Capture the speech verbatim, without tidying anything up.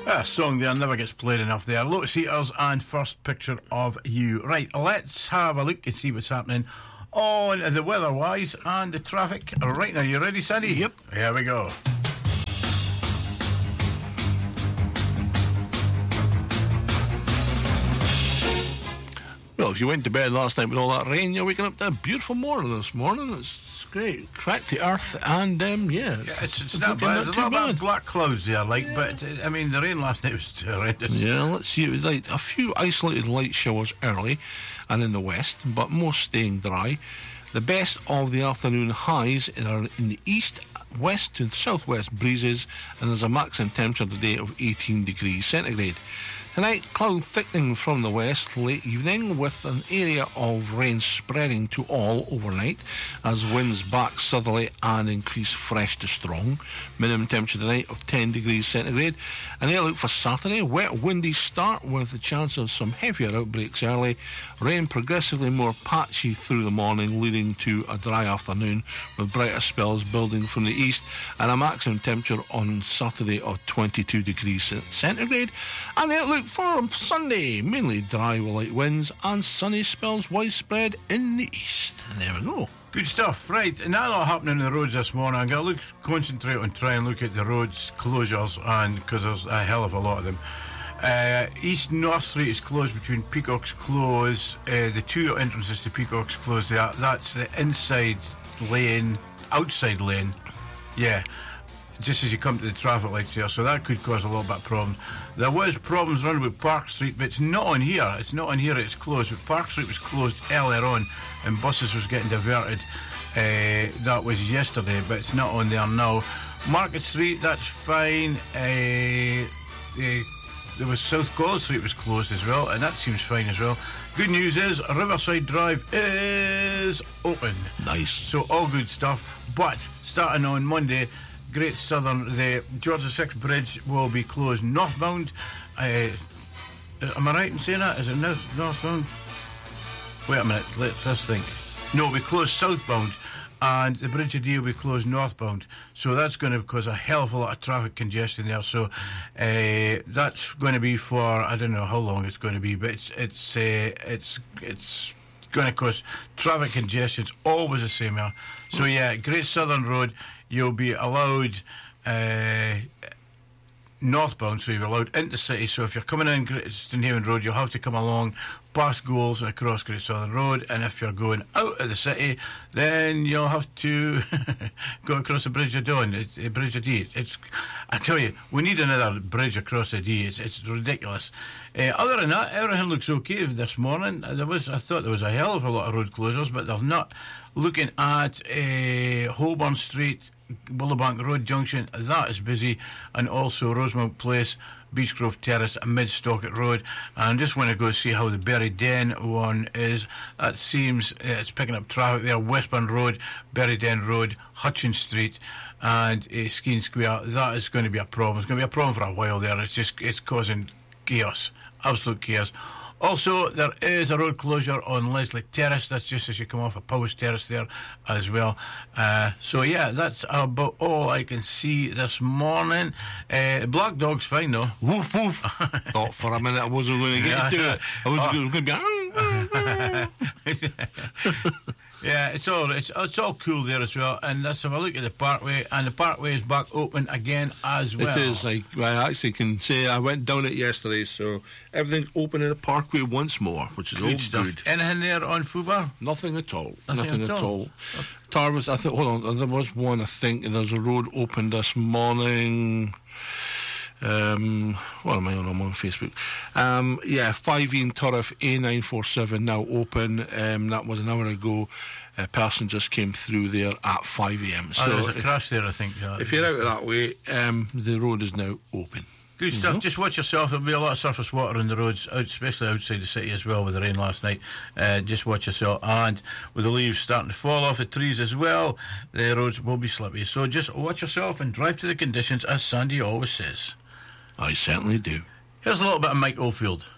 That song there never gets played enough there. Lotus Eaters and First Picture of You. Right, let's have a look and see what's happening on the weather-wise and the traffic. Right now, you ready, Sandy? Yep. Here we go. Well, if you went to bed last night with all that rain, you're waking up to a beautiful morning this morning. It's great. Cracked the earth, and um, yeah, yeah, it's, it's not bad. There's a little bit of black clouds there, like, yeah. But uh, I mean, the rain last night was horrendous. Yeah, let's see. It was like a few isolated light showers early, and in the west, but most staying dry. The best of the afternoon highs are in the east, west and southwest breezes, and there's a maximum temperature today of eighteen degrees centigrade. Tonight, cloud thickening from the west late evening with an area of rain spreading to all overnight as winds back southerly and increase fresh to strong. Minimum temperature tonight of ten degrees centigrade. And the outlook for Saturday, wet windy start with the chance of some heavier outbreaks early. Rain progressively more patchy through the morning, leading to a dry afternoon with brighter spells building from the east, and a maximum temperature on Saturday of twenty-two degrees centigrade. And the outlook for Sunday, mainly dry with light winds and sunny spells widespread in the east. And there we go. Good stuff, right. And that all happening on the roads this morning. I'm going to look, concentrate on trying to look at the roads closures, and because there's a hell of a lot of them. Uh, East North Street is closed between Peacock's Close. Uh, the two entrances to Peacock's Close, there, that's the inside lane, outside lane. Yeah. Just as you come to the traffic lights here, so that could cause a little bit of problems. There was problems running with Park Street, but it's not on here. It's not on here, it's closed. But Park Street was closed earlier on, and buses was getting diverted. Uh, that was yesterday, but it's not on there now. Market Street, that's fine. Uh, the, there was South College Street was closed as well, and that seems fine as well. Good news is Riverside Drive is open. Nice. So all good stuff. But starting on Monday, Great Southern, the George the Sixth Bridge will be closed northbound. Uh, am I right in saying that? Is it north, northbound? Wait a minute, let's just think. No, it'll be closed southbound, and the Bridge of Dee will be closed northbound. So that's going to cause a hell of a lot of traffic congestion there. So uh, that's going to be for, I don't know how long it's going to be, but it's it's uh, it's it's going to cause traffic congestion. It's always the same here. So yeah, Great Southern Road, you'll be allowed uh, northbound, so you're allowed into the city. So if you're coming in Stonehaven Road, you'll have to come along past Goals and across Great Southern Road. And if you're going out of the city, then you'll have to go across the Bridge of Dawn, the Bridge of Dee. It's, I tell you, we need another bridge across the Dee. It's, it's ridiculous. Uh, other than that, everything looks okay this morning. There was, I thought there was a hell of a lot of road closures, but there's not. Looking at uh, Holborn Street, Willowbank Road Junction, that is busy, and also Rosemount Place, Beechgrove Terrace, and Mid-Stockett Road. And I just want to go see how the Berry Den one is. That seems uh, it's picking up traffic there. Westbourne Road, Berry Den Road, Hutchins Street, and uh, Skene Square. That is going to be a problem. It's going to be a problem for a while there. It's just it's causing chaos, absolute chaos. Also, there is a road closure on Leslie Terrace. That's just as you come off of Powis Terrace there as well. Uh, so, yeah, that's about all I can see this morning. Uh, Black Dog's fine, though. Woof, woof. Thought for a minute I wasn't going to get to it. I was oh. going to be... Yeah, it's all it's, it's all cool there as well. And let's have a look at the Parkway, and the Parkway is back open again as well. It is. Like I actually can say I went down it yesterday, so everything's open in the Parkway once more, which is good all stuff. Good. Anything there on Fubar? Nothing at all. Nothing, Nothing at, at all. all. Tarvis, I think. Hold on, there was one. I think there's a road open this morning. Um, what am I on? I'm on Facebook. Um, yeah, five Ian Turriff A nine four seven now open. Um, that was an hour ago. A person just came through there at five a.m. So oh, there was a crash there, I think. Yeah, if you're out that way, um, the road is now open. Good stuff. Mm-hmm. Just watch yourself. There'll be a lot of surface water on the roads, out, especially outside the city as well with the rain last night. Uh, just watch yourself. And with the leaves starting to fall off the trees as well, the roads will be slippy. So just watch yourself and drive to the conditions, as Sandy always says. I certainly do. Here's a little bit of Mike Oldfield.